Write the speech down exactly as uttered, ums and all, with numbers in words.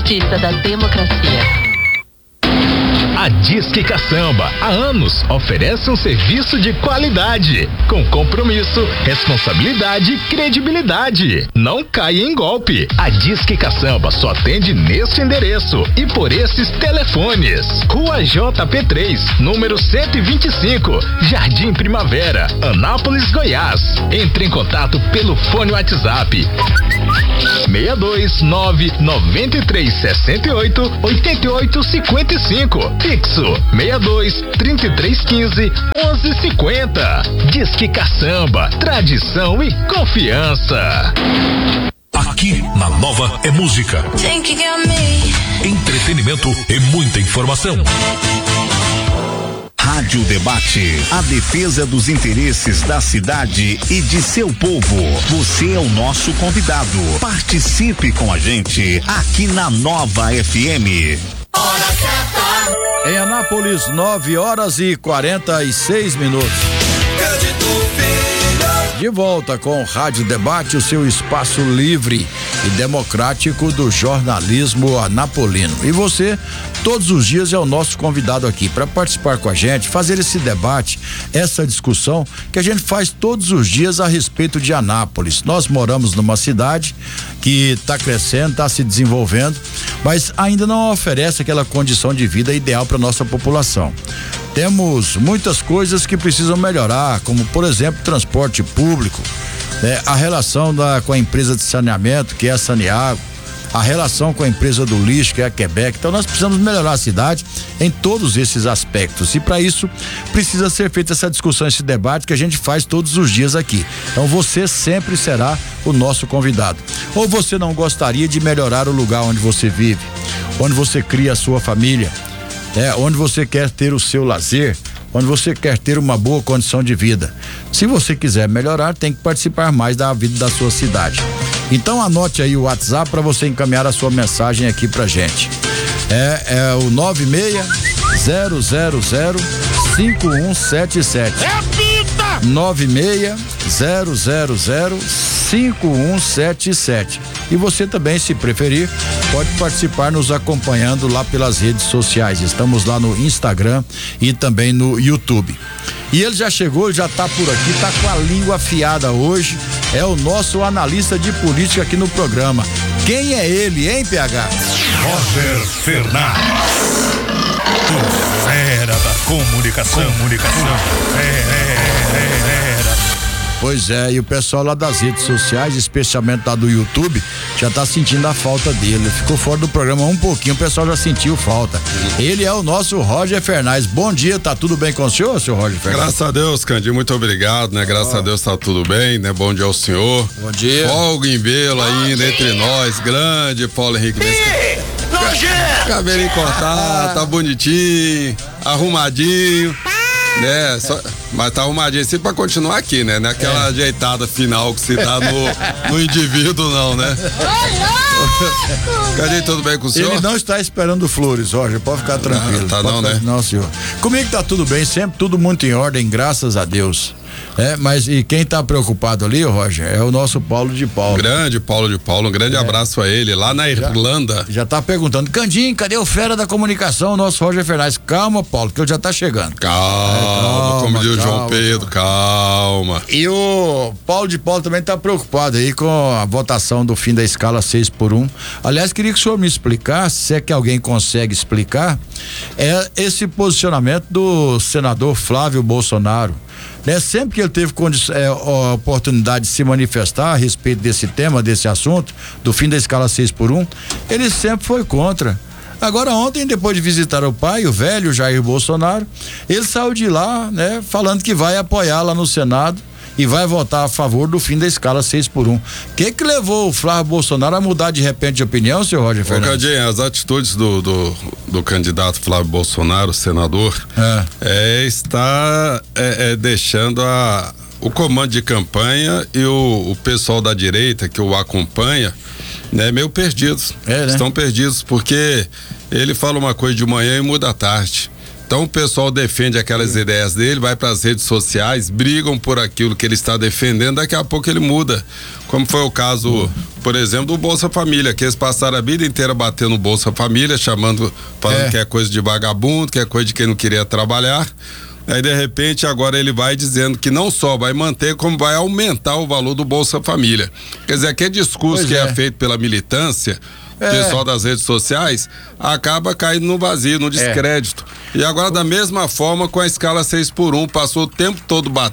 justiça da democracia. A Disque Caçamba, há anos, oferece um serviço de qualidade, com compromisso, responsabilidade e credibilidade. Não caia em golpe. A Disque Caçamba só atende neste endereço e por esses telefones. Rua J P três, número cento e vinte e cinco, Jardim Primavera, Anápolis, Goiás. Entre em contato pelo fone WhatsApp seis dois nove nove três seis oito oito oito cinco cinco. Fixo seis dois, trinta e três quinze, onze cinquenta. Disque Caçamba, tradição e confiança. Aqui na Nova é música, entretenimento e muita informação. Rádio Debate, a defesa dos interesses da cidade e de seu povo. Você é o nosso convidado. Participe com a gente aqui na Nova F M. Hora certa. Em Anápolis, nove horas e quarenta e seis minutos. De volta com o Rádio Debate, o seu espaço livre e democrático do jornalismo anapolino. E você, todos os dias, é o nosso convidado aqui para participar com a gente, fazer esse debate, essa discussão que a gente faz todos os dias a respeito de Anápolis. Nós moramos numa cidade que está crescendo, está se desenvolvendo, mas ainda não oferece aquela condição de vida ideal para nossa população. Temos muitas coisas que precisam melhorar, como por exemplo transporte público, né? A relação da, com a empresa de saneamento, que é a Saneago, a relação com a empresa do lixo, que é a Quebec. Então nós precisamos melhorar a cidade em todos esses aspectos, e para isso precisa ser feita essa discussão, esse debate que a gente faz todos os dias aqui. Então você sempre será o nosso convidado. Ou você não gostaria de melhorar o lugar onde você vive, onde você cria a sua família, é, onde você quer ter o seu lazer, onde você quer ter uma boa condição de vida. Se você quiser melhorar, tem que participar mais da vida da sua cidade. Então anote aí o WhatsApp para você encaminhar a sua mensagem aqui pra gente. É, é o nove seis zero zero zero cinco um sete sete. Repita! nove seis zero zero zero cinco um sete sete. E você também, se preferir, pode participar nos acompanhando lá pelas redes sociais. Estamos lá no Instagram e também no YouTube. E ele já chegou, já tá por aqui, tá com a língua afiada hoje. É o nosso analista de política aqui no programa. Quem é ele, hein, P H? Roger Fernandes. O fera da comunicação. Comunicação. Fera. Pois é, e o pessoal lá das redes sociais, especialmente lá do YouTube, já tá sentindo a falta dele. Ficou fora do programa um pouquinho, o pessoal já sentiu falta. Ele é o nosso Roger Fernandes. Bom dia, tá tudo bem com o senhor, senhor Roger Fernandes? Graças a Deus, Candinho, muito obrigado, né? Graças oh. a Deus tá tudo bem, né? Bom dia ao senhor. Bom dia. Folga em vê-lo ainda dia. Entre nós, grande Paulo Henrique. Cabelinho cortado, tá bonitinho, arrumadinho. Né, só, mas tá arrumadinho assim pra continuar aqui, né? Naquela é. ajeitada final que se dá no, no indivíduo, não, né? Cadê, tudo bem com o senhor? Ele não está esperando flores, Roger, pode ficar tranquilo. Ah, tá não, ficar, né? Não, senhor. Comigo tá tudo bem, sempre tudo muito em ordem, graças a Deus. É, mas e quem tá preocupado ali, Roger, é o nosso Paulo de Paulo. Grande Paulo de Paulo, um grande é. abraço a ele, lá na Irlanda. Já, já tá perguntando, Candinho, cadê o fera da comunicação, o nosso Roger Fernandes? Calma, Paulo, que ele já tá chegando. Calma, é, calma como diz o João Pedro, calma. E o Paulo de Paulo também tá preocupado aí com a votação do fim da escala seis por um. Aliás, queria que o senhor me explicasse, se é que alguém consegue explicar, é esse posicionamento do senador Flávio Bolsonaro. Né? Sempre que ele teve é, a oportunidade de se manifestar a respeito desse tema, desse assunto, do fim da escala seis por um, ele sempre foi contra. Agora ontem, depois de visitar o pai, o velho Jair Bolsonaro, ele saiu de lá, né, falando que vai apoiar lá no Senado e vai votar a favor do fim da escala seis por um. O que que levou o Flávio Bolsonaro a mudar de repente de opinião, senhor Roger Fernandes? Cadinho, as atitudes do, do, do candidato Flávio Bolsonaro, senador, é. É, está é, é, deixando a, o comando de campanha e o, o pessoal da direita que o acompanha, né, meio perdidos. É, né? Estão perdidos porque ele fala uma coisa de manhã e muda à tarde. Então o pessoal defende aquelas ideias dele, vai para as redes sociais, brigam por aquilo que ele está defendendo, daqui a pouco ele muda. Como foi o caso, por exemplo, do Bolsa Família, que eles passaram a vida inteira batendo no Bolsa Família, chamando, falando é. que é coisa de vagabundo, que é coisa de quem não queria trabalhar. Aí de repente agora ele vai dizendo que não só vai manter, como vai aumentar o valor do Bolsa Família. Quer dizer, aquele discurso pois que é. é feito pela militância, é. pessoal das redes sociais, acaba caindo no vazio, no descrédito. É. E agora da mesma forma com a escala seis por um, passou o tempo todo batendo